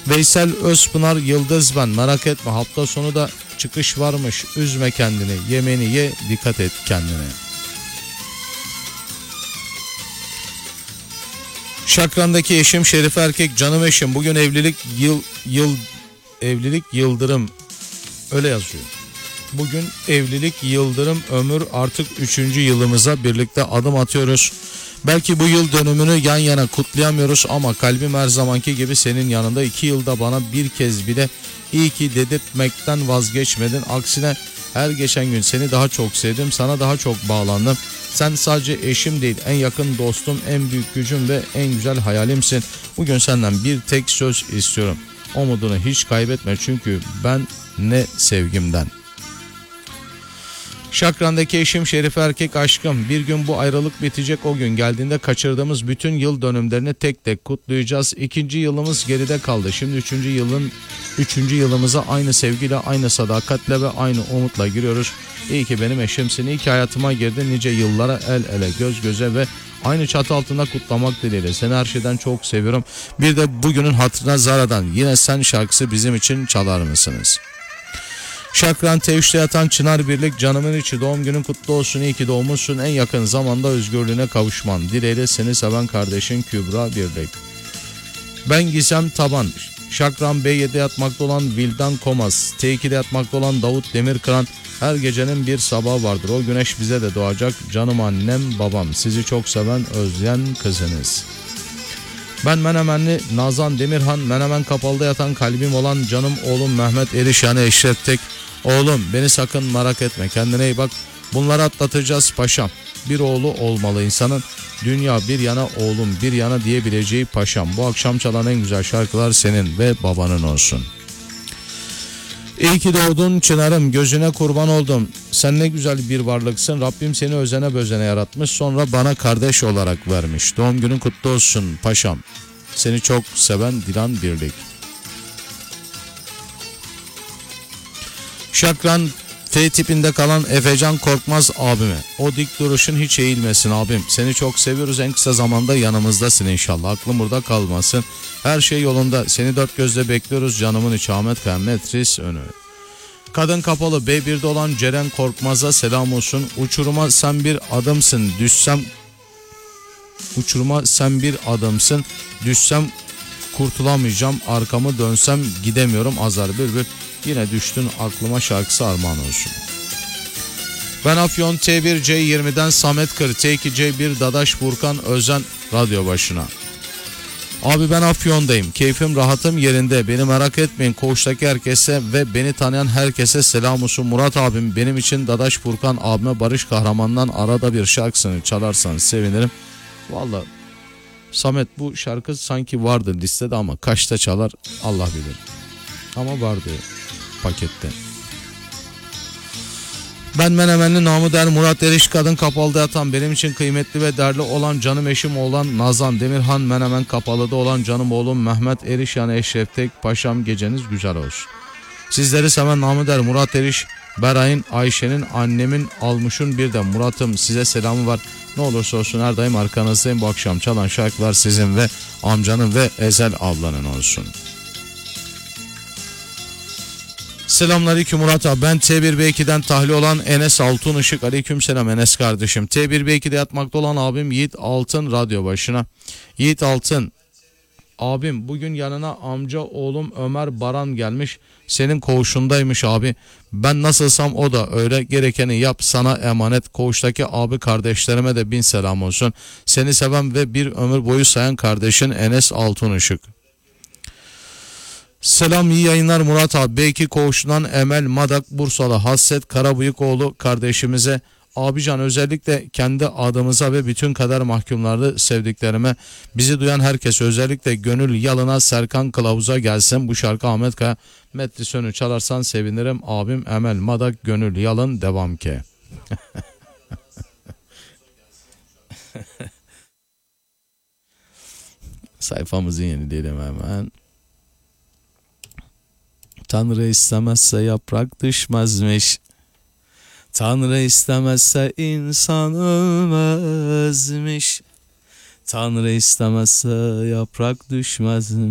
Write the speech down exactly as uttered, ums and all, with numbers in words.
Veysel Özpınar Yıldız ben, merak etme hafta sonu da çıkış varmış, üzme kendini, yemeğini ye, dikkat et kendine. Şakran'daki eşim Şerif Erkek, canım eşim bugün evlilik yıl yıl evlilik yıldırım, öyle yazıyor. Bugün evlilik yıldırım ömür, artık üçüncü yılımıza birlikte adım atıyoruz. Belki bu yıl dönümünü yan yana kutlayamıyoruz ama kalbim her zamanki gibi senin yanında. İki yılda bana bir kez bile iyi ki dedirtmekten vazgeçmedin. Aksine her geçen gün seni daha çok sevdim, sana daha çok bağlandım. Sen sadece eşim değil, en yakın dostum, en büyük gücüm ve en güzel hayalimsin. Bugün senden bir tek söz istiyorum. Umudunu hiç kaybetme, çünkü ben ne sevgimden. Şakran'daki eşim Şerif Erkek, aşkım bir gün bu ayrılık bitecek, o gün geldiğinde kaçırdığımız bütün yıl dönümlerini tek tek kutlayacağız. İkinci yılımız geride kaldı. Şimdi üçüncü yılın üçüncü yılımıza aynı sevgiyle, aynı sadakatle ve aynı umutla giriyoruz. İyi ki benim eşimsin, iyi ki hayatıma girdin, nice yıllara el ele göz göze ve aynı çatı altında kutlamak dileğiyle. Seni her şeyden çok seviyorum. Bir de bugünün hatırına Zara'dan Yine Sen şarkısı bizim için çalar mısınız? Şakran T üç'te yatan Çınar Birlik, canımın içi, doğum günün kutlu olsun, iyi ki doğmuşsun, en yakın zamanda özgürlüğüne kavuşman dileğiyle seni seven kardeşin Kübra Birlik. Ben Gizem Taban, Şakran B yedi'de yatmakta olan Vildan Komaz, T iki'de yatmakta olan Davut Demirkıran, her gecenin bir sabahı vardır, o güneş bize de doğacak, canım annem babam, sizi çok seven özleyen kızınız. Ben Menemenli Nazan Demirhan, Menemen Kapalı'da yatan kalbim olan canım oğlum Mehmet Erişan'ı Eşref Tek. Oğlum beni sakın merak etme, kendine iyi bak, bunları atlatacağız paşam. Bir oğlu olmalı insanın, dünya bir yana oğlum bir yana diyebileceği paşam. Bu akşam çalan en güzel şarkılar senin ve babanın olsun. İyi ki doğdun Çınar'ım, gözüne kurban oldum. Sen ne güzel bir varlıksın. Rabbim seni özene bözene yaratmış, sonra bana kardeş olarak vermiş. Doğum günün kutlu olsun paşam. Seni çok seven Dilan Birlik. Şakran F tipinde kalan Efecan Korkmaz abime, o dik duruşun hiç eğilmesin abim. Seni çok seviyoruz, en kısa zamanda yanımızdasın inşallah. Aklım burada kalmasın. Her şey yolunda. Seni dört gözle bekliyoruz canımın içi. Ahmet Kaya Metris Önü. Kadın Kapalı B bir'de olan Ceren Korkmaz'a selam olsun. Uçuruma sen bir adımsın, düşsem Uçuruma sen bir adımsın, düşsem kurtulamayacağım, arkamı dönsem gidemiyorum, Azar Bülbül. Yine düştün aklıma şarkısı armağan olsun. Ben Afyon T bir C yirmi'den Samet Kır, T iki C bir Dadaş Furkan Özen radyo başına. Abi ben Afyon'dayım, keyfim rahatım yerinde, beni merak etmeyin, koğuştaki herkese ve beni tanıyan herkese selam olsun. Murat abim, benim için Dadaş Furkan abime Barış Kahraman'dan arada bir şarkısını çalarsanız sevinirim. Vallahi Samet, bu şarkı sanki vardı listede ama kaçta çalar Allah bilir. Ama vardı pakette. Ben Menemenli Namı Der Murat Eriş, Kadın Kapalı'da yatan benim için kıymetli ve değerli olan canım eşim olan Nazan Demirhan, Menemen Kapalı'da olan canım oğlum Mehmet Eriş yani Eşref Tek, paşam geceniz güzel olsun. Sizleri seven Namı Der Murat Eriş, Beray'ın, Ayşe'nin, annemin, Almış'ın, bir de Murat'ım, size selamı var. Ne olursa olsun her daim arkanızdayım. Bu akşam çalan şarkılar sizin ve amcanın ve Ezel ablanın olsun. Selamünaleyküm Murat abi, ben T bir B iki'den tahliye olan Enes Altun Işık. Aleyküm selam Enes kardeşim. T bir B iki'de yatmakta olan abim Yiğit Altın radyo başına. Yiğit Altın abim, bugün yanına amca oğlum Ömer Baran gelmiş, senin koğuşundaymış abi. Ben nasılsam o da öyle, gerekeni yap, sana emanet. Koğuştaki abi kardeşlerime de bin selam olsun. Seni seven ve bir ömür boyu sayan kardeşin Enes Altun Işık. Selam, iyi yayınlar Murat abi. B iki koğuşundan Emel Madak Bursalı Hasset Karabıyıkoğlu kardeşimize, abican özellikle kendi adımıza ve bütün kader mahkumları sevdiklerime, bizi duyan herkes, özellikle Gönül Yalın'a, Serkan Kılavuz'a gelsin bu şarkı. Ahmet Kaya Metli Sönü çalarsan sevinirim abim. Emel Madak Gönül Yalın devam ki. Sayfamızı yenileyelim hemen. Tanrı istemezse yaprak düşmezmiş. Tanrı istemezse insan ölmezmiş. Tanrı istemezse yaprak düşmezmiş.